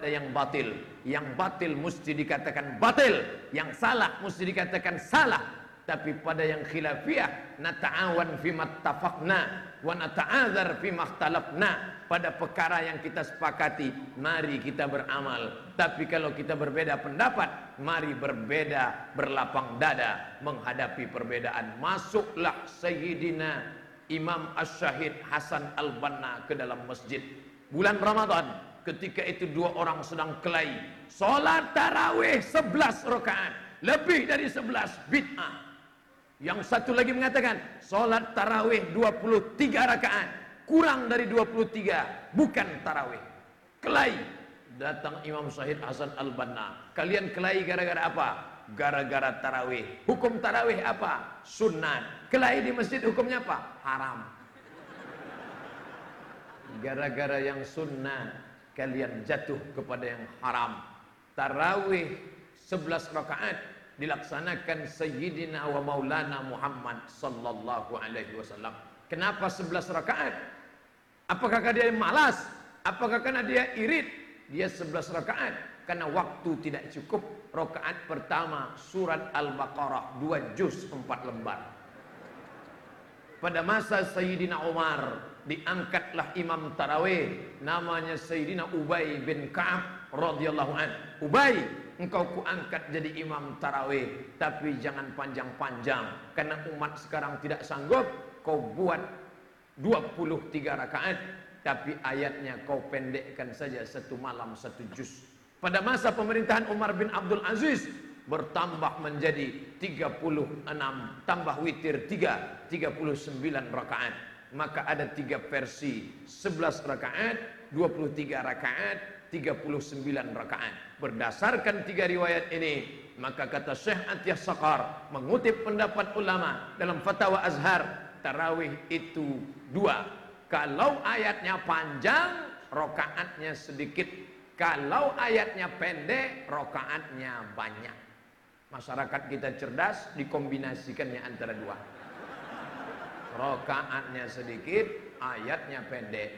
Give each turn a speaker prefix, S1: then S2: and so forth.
S1: pada yang batil. Yang batil mesti dikatakan batil, yang salah mesti dikatakan salah. Tapi pada yang khilafiyah, nata'awan fima ttafaqna wa nata'adzar fima ikhtalafna. Pada perkara yang kita sepakati, mari kita beramal. Tapi kalau kita berbeda pendapat, mari berbeda berlapang dada menghadapi perbedaan. Masuklah Sayyidina Imam Asy-Syahid Hasan Al-Banna ke dalam masjid bulan Ramadan. Ketika itu dua orang sedang kelahi, salat tarawih 11 rakaat, lebih dari 11 bid'ah. Yang satu lagi mengatakan salat tarawih 23 rakaat, kurang dari 23 bukan tarawih. Kelahi. Datang Imam Syahid Hasan Al-Banna, kalian kelahi gara-gara apa? Gara-gara tarawih. Hukum tarawih apa? Sunat. Kelahi di masjid hukumnya apa? Haram. Gara-gara yang sunnah kalian jatuh kepada yang haram. Tarawih 11 rakaat dilaksanakan Sayyidina wa Maulana Muhammad sallallahu alaihi wasallam. Kenapa 11 rakaat? Apakah dia malas? Apakah karena dia irit? Dia 11 rakaat karena waktu tidak cukup. Rakaat pertama surat Al-Baqarah 2 juz 4 lembar. Pada masa Sayyidina Umar diangkatlah imam tarawih, namanya Sayyidina Ubay bin Ka'ab radhiyallahu an. Ubay, engkau kuangkat jadi imam tarawih, tapi jangan panjang-panjang karena umat sekarang tidak sanggup. Kau buat 23 rakaat, tapi ayatnya kau pendekkan saja satu malam 1 juz. Pada masa pemerintahan Umar bin Abdul Aziz bertambah menjadi 36 tambah witir 3, 39 rakaat. Maka ada 3 versi, 11 rakaat, 23 rakaat, 39 rakaat. Berdasarkan 3 riwayat ini, maka kata Syekh Atiyah Saqar mengutip pendapat ulama dalam Fatwa Azhar, tarawih itu 2. Kalau ayatnya panjang, rakaatnya sedikit. Kalau ayatnya pendek, rakaatnya banyak. Masyarakat kita cerdas, dikombinasikannya antara 2. Rakaatnya sedikit, ayatnya pendek.